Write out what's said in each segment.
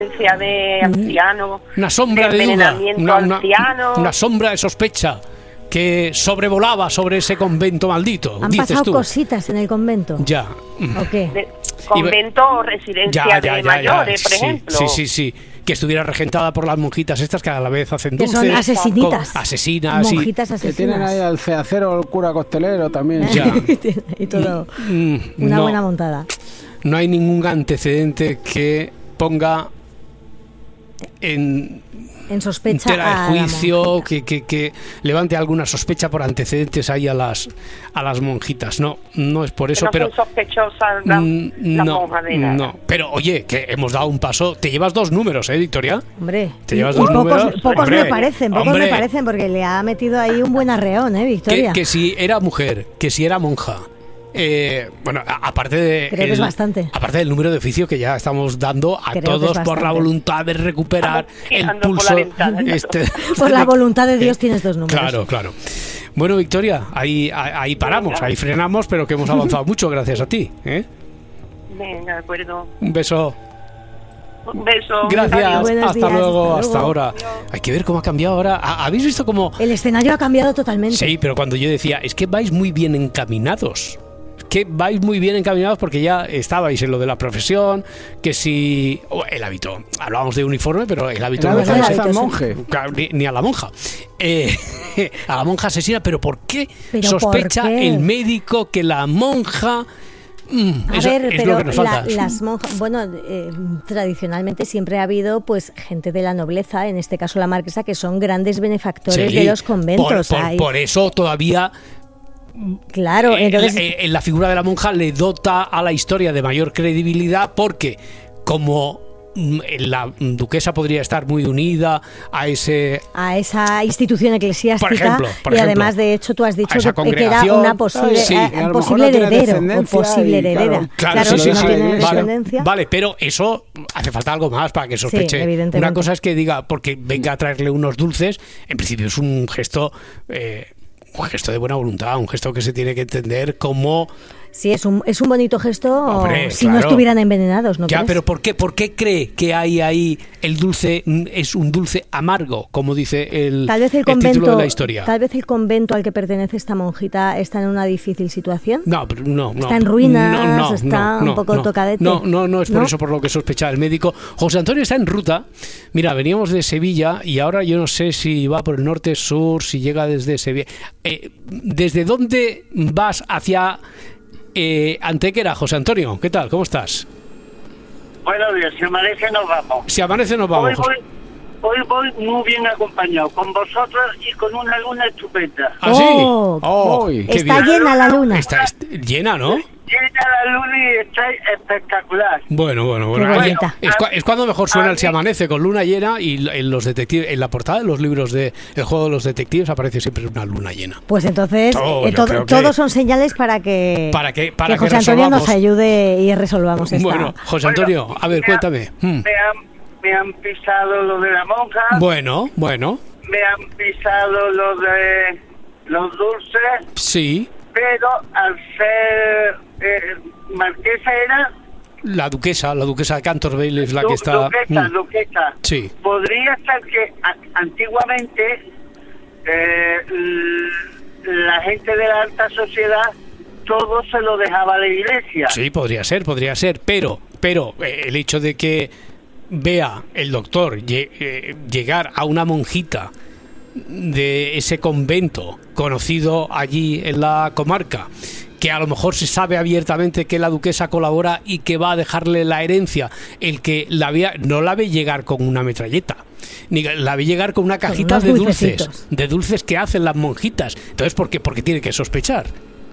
de anciano, una sombra de duda, anciano. una sombra de sospecha que sobrevolaba sobre ese convento maldito. ¿Han dices pasado tú. cositas en el convento? Ya. ¿O qué? Convento o residencia de mayores, por ejemplo. Sí. Que estuviera regentada por las monjitas estas que a la vez hacen que dulces. Son asesinitas. Asesinas. Monjitas asesinas. Que tienen ahí al feacero, el cura costelero también. Ya. Y todo. Una buena montada. No hay ningún antecedente que ponga en sospecha tela de juicio, que levante alguna sospecha por antecedentes ahí a las monjitas. No es por eso, pero fue sospechosa la monja de nada. No, pero oye, que hemos dado un paso. Te llevas 2 números, Victoria. Hombre, te llevas 2 números. Pocos me parecen, porque le ha metido ahí un buen arreón, Victoria. Que si era mujer, que si era monja. Bueno, aparte del número de oficio que ya estamos dando a todos por la voluntad de recuperar el pulso. Por la voluntad de Dios tienes 2 números. Claro. Bueno, Victoria, ahí paramos, ahí frenamos, pero que hemos avanzado mucho gracias a ti. Venga, de acuerdo. Un beso. Un beso. Gracias. Hasta luego. Hasta ahora. Adiós. Hay que ver cómo ha cambiado ahora. ¿Habéis visto cómo? El escenario ha cambiado totalmente. Sí, pero cuando yo decía, es que vais muy bien encaminados. Porque ya estabais en lo de la profesión, que si el hábito, hablábamos de uniforme, pero el hábito no es al monje, ni a la monja, a la monja asesina. Pero ¿por qué sospecha el médico que la monja? Es lo que nos falta. Las monjas, tradicionalmente siempre ha habido pues gente de la nobleza, en este caso la marquesa, que son grandes benefactores de los conventos. Por eso todavía. Claro, entonces la figura de la monja le dota a la historia de mayor credibilidad, porque como la duquesa podría estar muy unida a esa institución eclesiástica, por ejemplo, y además de hecho tú has dicho que era una posible heredera. Claro, si no tiene descendencia. Vale, pero eso hace falta algo más para que sospeche. Sí, evidentemente. Una cosa es que diga, porque venga a traerle unos dulces, en principio es un gesto de buena voluntad, un gesto que se tiene que entender como... Sí, es un bonito gesto. Hombre, si no estuvieran envenenados, ¿no? Ya, pero ¿por qué cree que hay ahí el dulce es un dulce amargo, como dice el título de la historia? Tal vez el convento al que pertenece esta monjita está en una difícil situación. No. Está en ruinas, está un poco tocadete. No es por eso por lo que sospecha el médico. José Antonio está en ruta. Mira, veníamos de Sevilla y ahora yo no sé si va por el norte, sur, si llega desde Sevilla. ¿Desde dónde vas hacia Antequera, José Antonio? ¿Qué tal? ¿Cómo estás? Buenos días, si amanece nos vamos. Hoy voy muy bien acompañado, con vosotros y con una luna estupenda. ¿Ah, sí? Está llena la luna. Está llena, ¿no? Llena la luna y está espectacular. Bueno. Es cuando mejor suena el Se amanece, con luna llena, y en los detectives, en la portada de los libros de El juego de los detectives aparece siempre una luna llena. Pues entonces todos son señales para que José Antonio nos ayude y resolvamos esta. Bueno, José Antonio, a ver, cuéntame. Me han pisado lo de la monja. Bueno. Me han pisado lo de los dulces. Sí. Pero al ser marquesa era... La duquesa de Canterbury es la que está... Duquesa. Sí. Podría ser que antiguamente la gente de la alta sociedad todo se lo dejaba a la iglesia. Sí, podría ser, pero el hecho de que vea el doctor llegar a una monjita de ese convento conocido allí en la comarca, que a lo mejor se sabe abiertamente que la duquesa colabora y que va a dejarle la herencia, el que no la ve llegar con una metralleta, ni la ve llegar con una cajita de dulces que hacen las monjitas. Entonces, ¿por qué tiene que sospechar?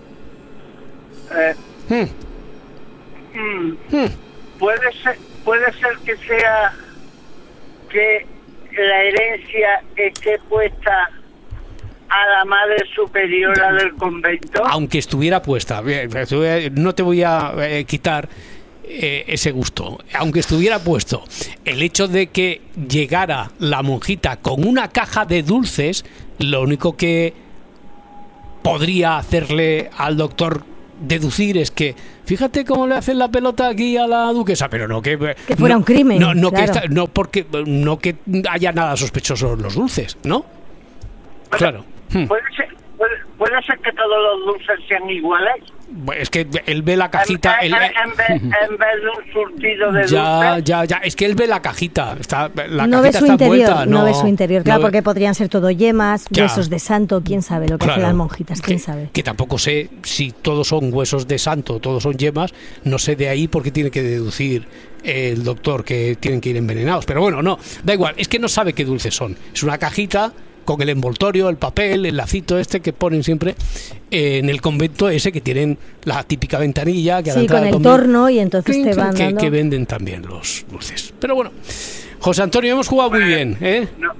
Puede ser que sea que la herencia esté puesta a la madre superiora del convento. Aunque estuviera puesta, no te voy a quitar ese gusto. Aunque estuviera puesto, el hecho de que llegara la monjita con una caja de dulces, lo único que podría hacerle al doctor deducir es que fíjate cómo le hacen la pelota aquí a la duquesa, pero no que fuera un crimen. No, claro. no que haya nada sospechoso en los dulces, ¿no? Claro. ¿Puede ser que todos los dulces sean iguales? Es que él ve la cajita. En vez de un surtido de dulces. Ya. Es que él ve la cajita. No ve su interior, no ve su interior. Claro, porque podrían ser todo yemas, Ya. huesos de santo, quién sabe lo que hacen las monjitas, quién sabe. Que tampoco sé si todos son huesos de santo, todos son yemas. No sé de ahí por qué tiene que deducir el doctor que tienen que ir envenenados. Pero bueno, no, da igual. Es que no sabe qué dulces son. Es una cajita con el envoltorio, el papel, el lacito que ponen siempre en el convento ese que tienen la típica ventanilla que a la entrada con el convento, torno y entonces te van dando... que venden también los dulces. Pero bueno, José Antonio, hemos jugado muy bien, ¿eh? No.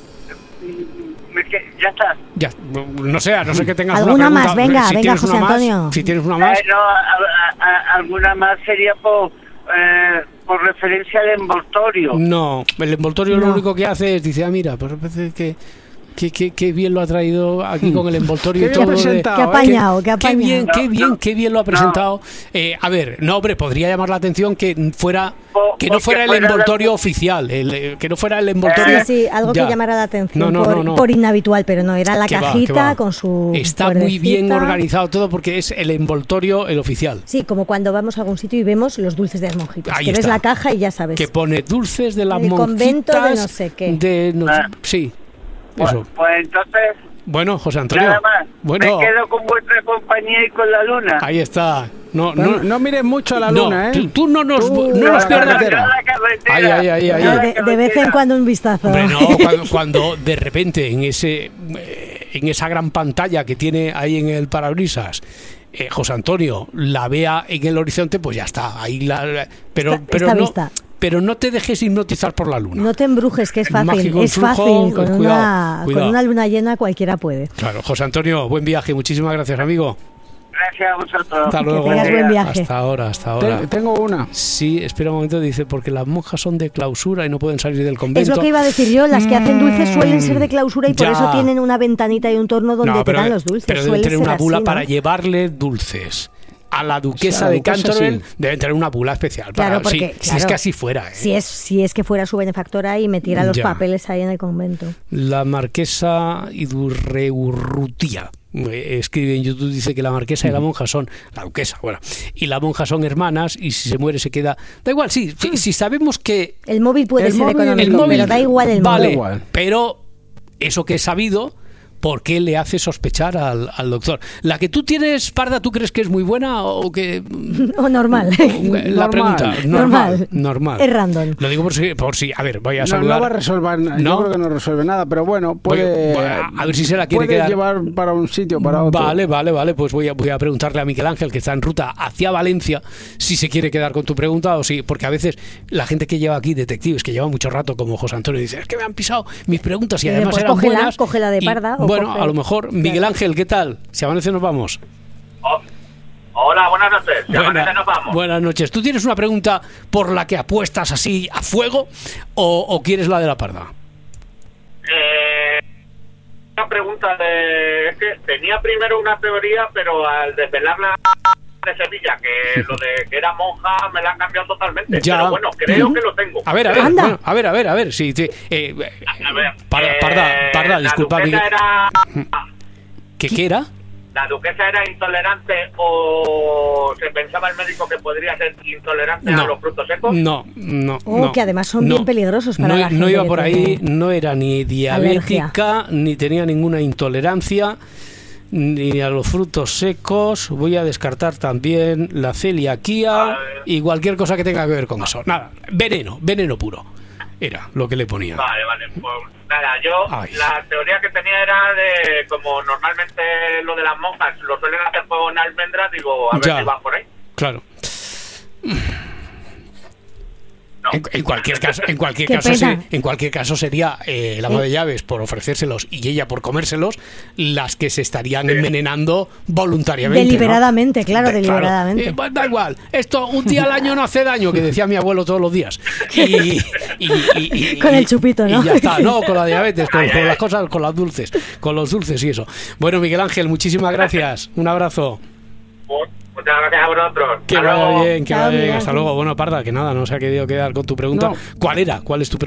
Ya está. Ya, no sé que tengas ¿Alguna una pregunta. más? Venga, si venga, José Antonio. Si tienes una más. Alguna más sería por referencia al envoltorio. No, el envoltorio lo único que hace es, dice, mira, pues parece que bien lo ha traído aquí con el envoltorio y todo. Qué apañado, qué apañado. Qué bien lo ha presentado. A ver, no, hombre, podría llamar la atención que no fuera el envoltorio oficial, que no fuera el envoltorio. Sí, algo que llamara la atención no. por inhabitual, pero no, era la cajita con su... Está muy bien organizado todo porque es el envoltorio el oficial. Sí, como cuando vamos a algún sitio y vemos los dulces de las monjitas. Ahí que está. ves la caja y ya sabes. Que pone dulces de las monjitas. Convento de no sé qué. Sí. Pues entonces... Bueno, José Antonio. Nada más. Bueno, me quedo con vuestra compañía y con la luna. Ahí está. No mires mucho a la luna, ¿eh? Tú no nos pierdas. De vez en cuando un vistazo. Hombre, no, cuando de repente en esa gran pantalla que tiene ahí en el parabrisas, José Antonio la vea en el horizonte, pues ya está. Ahí pero no. Vista. Pero no te dejes hipnotizar por la luna. No te embrujes, que es fácil. Mágico es flujo, fácil. Con cuidado. una luna llena cualquiera puede. Claro, José Antonio, buen viaje. Muchísimas gracias, amigo. Gracias a vosotros. Hasta luego. Que tengas buen viaje. Hasta ahora. Tengo una. Sí, espera un momento, dice, porque las monjas son de clausura y no pueden salir del convento. Es lo que iba a decir yo, las que hacen dulces suelen ser de clausura y por eso tienen una ventanita y un torno donde te dan los dulces. Pero deben tener una bula para llevarle dulces. A la duquesa de Canterbury deben tener una bula especial. Claro, porque, si es que así fuera. Si es que fuera su benefactora y metiera los papeles ahí en el convento. La marquesa Idurreurrutia escribe en YouTube, dice que la marquesa y la monja son la duquesa, y la monja son hermanas y si se muere se queda. Da igual, si sabemos que el móvil puede ser económico, pero da igual el móvil. Vale, pero eso que es sabido. ¿Por qué le hace sospechar al doctor? ¿La que tú tienes, Parda, tú crees que es muy buena o que...? O normal. La pregunta. Normal. Es random. Lo digo por si... A ver, voy a saludar... No va a resolver nada. Yo creo que no resuelve nada, pero bueno, puede... a ver si se la quiere quedar... llevar para un sitio, para otro. Vale. Pues voy a preguntarle a Miguel Ángel, que está en ruta hacia Valencia, si se quiere quedar con tu pregunta o si... Porque a veces la gente que lleva aquí, detectives, que lleva mucho rato, como José Antonio, dice, es que me han pisado mis preguntas y además eran buenas. Cógela de Parda. Bueno, a lo mejor, Miguel Ángel, ¿qué tal? Si amanece nos vamos. Hola, buenas noches. Si amanece nos vamos. Buenas noches. ¿Tú tienes una pregunta por la que apuestas así a fuego o quieres la de la Parda? Una pregunta es que tenía primero una teoría, pero al desvelarla de Sevilla, que lo de que era monja me la han cambiado totalmente. Ya. Pero bueno, creo que lo tengo. A ver. Anda. A ver. Sí, A ver, Parda, disculpa. La duquesa ¿Qué era? ¿La duquesa era intolerante o se pensaba el médico que podría ser intolerante a los frutos secos? No. Que además son bien peligrosos para la gente. No iba por ahí, no era ni diabética, ni tenía ninguna intolerancia, ni a los frutos secos. Voy a descartar también la celiaquía y cualquier cosa que tenga que ver con eso. Nada, veneno puro. Era lo que le ponía. Vale, pues nada, la teoría que tenía era de como normalmente lo de las monjas lo suelen hacer con almendras, digo, a ver si van por ahí. Claro. No. En cualquier caso sería el ama de llaves por ofrecérselos y ella por comérselos las que se estarían envenenando voluntariamente. Deliberadamente, ¿no? claro, deliberadamente. Pues da igual, esto un día al año no hace daño, que decía mi abuelo todos los días. Con el chupito, ¿no? Y ya está, no, con la diabetes, con las cosas, con los dulces y eso. Bueno, Miguel Ángel, muchísimas gracias. Un abrazo. Muchas gracias a vosotros. Que Hasta vaya luego. bien, que vaya bien. Chao, Hasta luego. Bueno, Parda, que nada, no se ha querido quedar con tu pregunta. No. ¿Cuál era? ¿Cuál es tu pregunta?